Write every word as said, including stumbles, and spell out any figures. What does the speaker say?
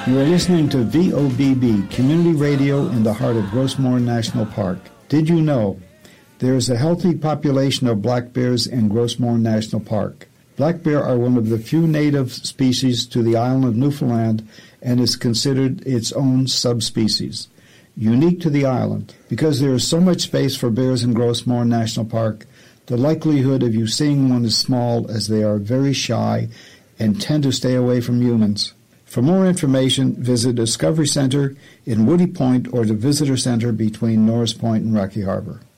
You are listening to V O B B, Community Radio in the heart of Grossmore National Park. Did you know there is a healthy population of black bears in Grossmore National Park? Black bear are one of the few native species to the island of Newfoundland and is considered its own subspecies. Unique to the island, because there is so much space for bears in Grossmore National Park, the likelihood of you seeing one is small, as they are very shy and tend to stay away from humans. For more information, visit Discovery Center in Woody Point or the Visitor Center between Norris Point and Rocky Harbor.